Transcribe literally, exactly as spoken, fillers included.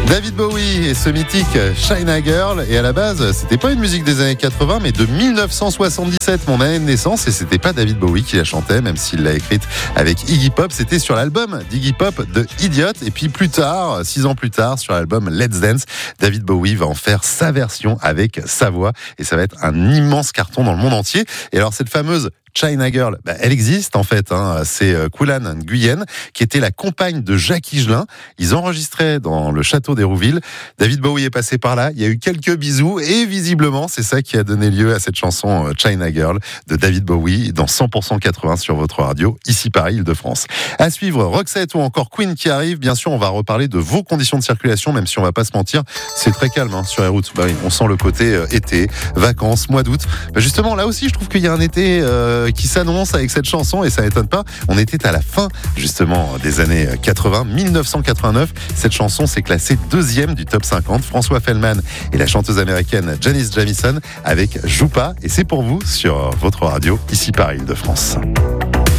David Bowie et ce mythique China Girl. Et à la base, c'était pas une musique des années quatre-vingts, mais de dix-neuf cent soixante-dix-sept, mon année de naissance. Et c'était pas David Bowie qui la chantait, même s'il l'a écrite avec Iggy Pop. C'était sur l'album d'Iggy Pop de Idiot. Et puis plus tard, six ans plus tard, sur l'album Let's Dance, David Bowie va en faire sa version avec sa voix. Et ça va être un immense carton dans le monde entier. Et alors, cette fameuse China Girl, bah, elle existe en fait. Hein. C'est euh, Koulan Nguyen qui était la compagne de Jacques Higelin. Ils enregistraient dans le château d'Hérouville. David Bowie est passé par là. Il y a eu quelques bisous et visiblement, c'est ça qui a donné lieu à cette chanson euh, China Girl de David Bowie dans cent pour cent quatre-vingts sur votre radio, ici Paris, Île-de-France. À suivre, Roxette ou encore Queen qui arrive. Bien sûr, on va reparler de vos conditions de circulation, même si on va pas se mentir, c'est très calme hein, sur les routes. Bah, on sent le côté euh, été, vacances, mois d'août. Bah, justement, là aussi, je trouve qu'il y a un été euh, qui s'annonce avec cette chanson et ça n'étonne pas. On était à la fin justement des années quatre-vingts, dix-neuf cent quatre-vingt-neuf. Cette chanson s'est classée deuxième du top cinquante. François Fellman et la chanteuse américaine Janice Jamison avec Joue pas. Et c'est pour vous sur votre radio, ici Paris, Île-de-France.